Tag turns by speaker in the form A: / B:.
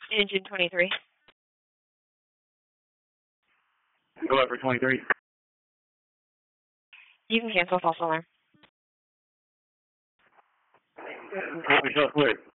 A: Engine 23.
B: Go up for 23.
A: You can cancel false alarm.
B: Copy, so clear.